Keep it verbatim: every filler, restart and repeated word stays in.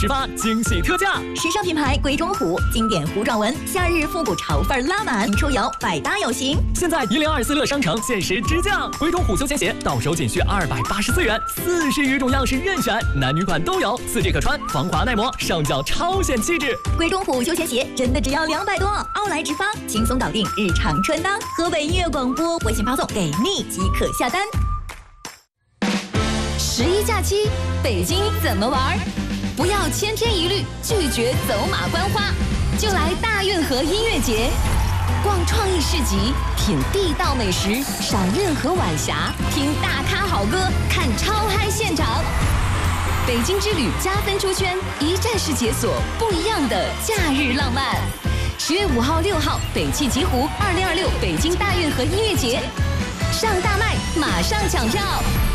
直发惊喜特价， 时尚品牌鬼冢虎经典糊状纹，夏日复古潮范拉满，出游百搭有型。 现在一零二四乐商城限时直降，鬼冢虎休闲鞋到手仅需二百八十四元，四十余种样式任选，男女款都有，四 G 可穿，防滑耐磨，上脚超显气质。 鬼冢虎休闲鞋真的只要两百多，奥莱直发轻松搞定日常穿搭。河北音乐广播微信发送给你即可下单。 十一假期，北京怎么玩？不要千篇一律，拒绝走马观花，就来大运河音乐节，逛创意市集，品地道美食，赏运河晚霞，听大咖好歌，看超嗨现场。北京之旅加分出圈，一站式解锁不一样的假日浪漫。十月五号、六号，北汽极狐二零二六北京大运河音乐节，上大麦，马上抢票。